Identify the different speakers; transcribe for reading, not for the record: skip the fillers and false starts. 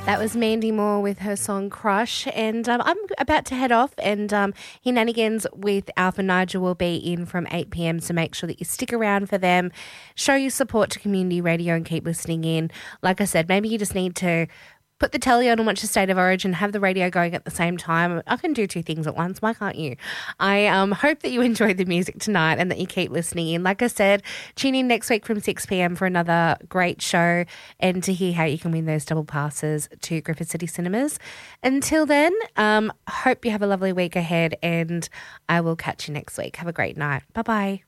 Speaker 1: That was Mandy Moore with her song Crush. And I'm about to head off, and Hinanigans with Alpha Nigel will be in from 8 p.m, so make sure that you stick around for them. Show your support to community radio and keep listening in. Like I said, maybe you just need to put the telly on and watch A State of Origin, have the radio going at the same time. I can do two things at once. Why can't you? I hope that you enjoyed the music tonight and that you keep listening in. Like I said, tune in next week from 6 p.m for another great show and to hear how you can win those double passes to Griffith City Cinemas. Until then, hope you have a lovely week ahead, and I will catch you next week. Have a great night. Bye-bye.